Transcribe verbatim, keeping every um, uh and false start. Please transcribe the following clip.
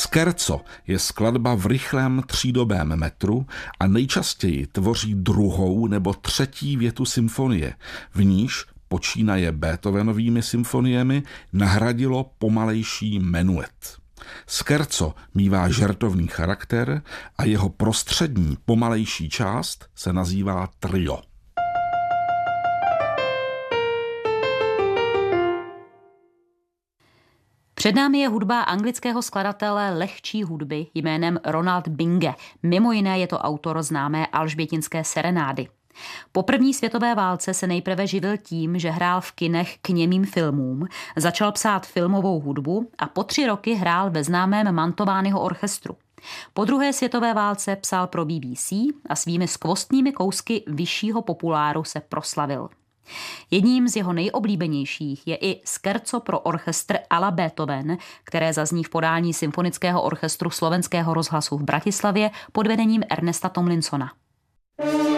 Scherzo je skladba v rychlém třídobém metru a nejčastěji tvoří druhou nebo třetí větu symfonie, v níž počínaje Beethovenovými symfoniemi nahradilo pomalejší menuet. Scherzo mívá žertovný charakter a jeho prostřední pomalejší část se nazývá trio. Před námi je hudba anglického skladatele lehčí hudby jménem Ronald Binge. Mimo jiné je to autor známé alžbětinské serenády. Po první světové válce se nejprve živil tím, že hrál v kinech k němým filmům, začal psát filmovou hudbu a po tři roky hrál ve známém Mantoványho orchestru. Po druhé světové válce psal pro B B C a svými skvostnými kousky vyššího populáru se proslavil. Jedním z jeho nejoblíbenějších je i Scherzo pro orchestr à la Beethoven, které zazní v podání Symfonického orchestru Slovenského rozhlasu v Bratislavě pod vedením Ernesta Tomlinsona.